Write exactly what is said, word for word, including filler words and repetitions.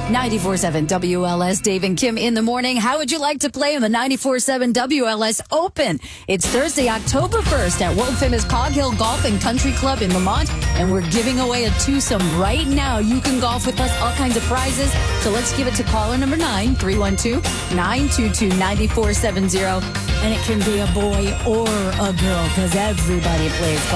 ninety-four point seven W L S, Dave and Kim in the morning. How would you like to play in the ninety-four point seven W L S Open? It's Thursday, October first at world famous Cog Hill Golf and Country Club in Lamont, and we're giving away a twosome right now. You can golf with us, all kinds of prizes. So let's give it to caller number nine, three one two, nine two two, nine four seven zero. And it can be a boy or a girl because everybody plays golf.